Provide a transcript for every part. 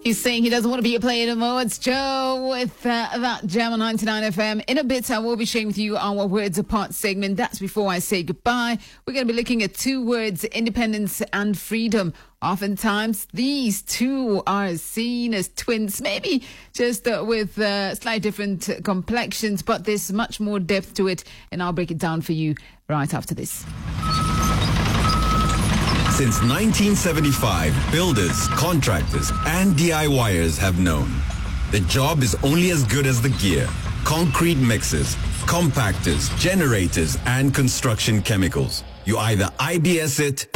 He's saying he doesn't want to be a player anymore. It's Joe with that Jam on 99 FM. In a bit, I will be sharing with you our Words Apart segment. That's before I say goodbye. We're going to be looking at two words, independence and freedom. Oftentimes, these two are seen as twins, maybe just with slightly different complexions, but there's much more depth to it, and I'll break it down for you right after this. Since 1975, builders, contractors, and DIYers have known the job is only as good as the gear. Concrete mixers, compactors, generators, and construction chemicals. You either IBS it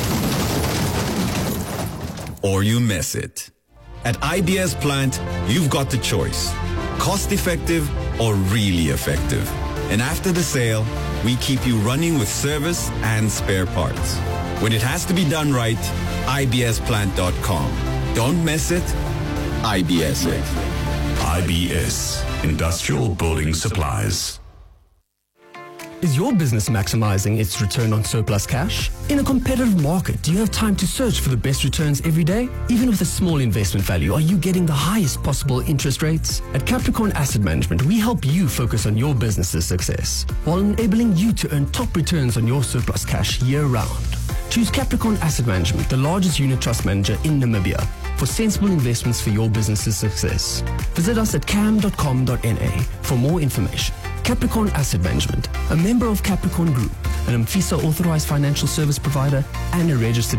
or you mess it. At IBS Plant, you've got the choice. Cost-effective or really effective. And after the sale, we keep you running with service and spare parts. When it has to be done right, ibsplant.com. Don't mess it, IBS it. IBS, Industrial Building Supplies. Is your business maximizing its return on surplus cash? In a competitive market, do you have time to search for the best returns every day? Even with a small investment value, are you getting the highest possible interest rates? At Capricorn Asset Management, we help you focus on your business's success while enabling you to earn top returns on your surplus cash year-round. Choose Capricorn Asset Management, the largest unit trust manager in Namibia, for sensible investments for your business's success. Visit us at cam.com.na for more information. Capricorn Asset Management, a member of Capricorn Group, an AMFISA authorized financial service provider and a registered